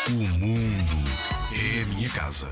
O mundo é a minha casa.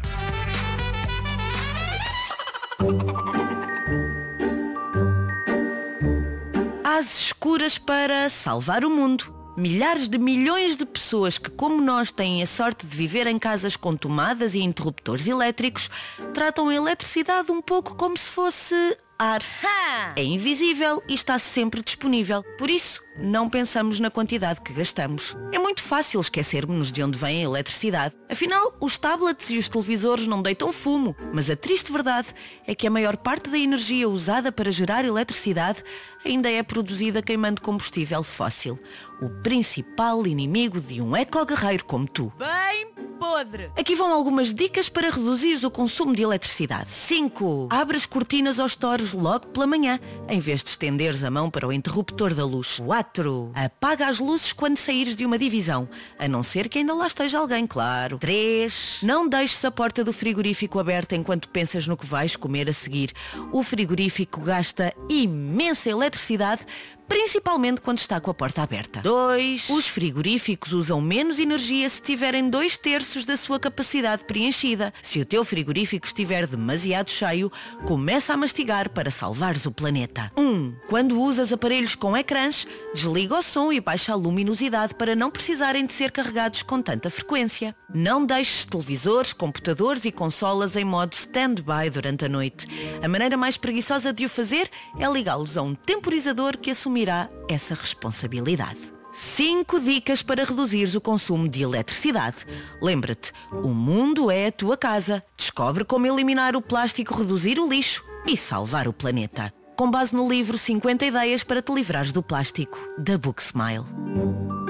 Às escuras para salvar o mundo. Milhares de milhões de pessoas que, como nós, têm a sorte de viver em casas com tomadas e interruptores elétricos, tratam a eletricidade um pouco como se fosse ar. É invisível e está sempre disponível. Por isso, não pensamos na quantidade que gastamos. É muito fácil esquecermos-nos de onde vem a eletricidade. Afinal, os tablets e os televisores não deitam fumo. Mas a triste verdade é que a maior parte da energia usada para gerar eletricidade ainda é produzida queimando combustível fóssil. O principal inimigo de um eco-guerreiro como tu. Bem podre! Aqui vão algumas dicas para reduzir o consumo de eletricidade. 5. Abre as cortinas aos stores logo pela manhã, em vez de estenderes a mão para o interruptor da luz. 4. Apaga as luzes quando saíres de uma divisão, a não ser que ainda lá esteja alguém, claro. 3. Não deixes a porta do frigorífico aberta enquanto pensas no que vais comer a seguir. O frigorífico gasta imensa eletricidade, principalmente quando está com a porta aberta. 2. Os frigoríficos usam menos energia se tiverem 2/3 da sua capacidade preenchida. Se o teu frigorífico estiver demasiado cheio, começa a mastigar para salvares o planeta. 1. Quando usas aparelhos com ecrãs, desliga o som e baixa a luminosidade para não precisarem de ser carregados com tanta frequência. Não deixes televisores, computadores e consolas em modo stand-by durante a noite. A maneira mais preguiçosa de o fazer é ligá-los a um temporizador que assumirá essa responsabilidade. 5 dicas para reduzires o consumo de eletricidade. Lembra-te, o mundo é a tua casa. Descobre como eliminar o plástico, reduzir o lixo e salvar o planeta. Com base no livro 50 ideias para te livrares do plástico, da Book Smile.